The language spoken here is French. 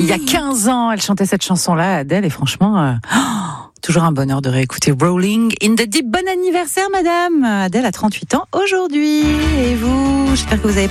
Il y a 15 ans, elle chantait cette chanson-là, Adèle, et franchement, toujours un bonheur de réécouter Rolling in the Deep. Bon anniversaire, madame. Adèle a 38 ans aujourd'hui. Et vous, j'espère que vous avez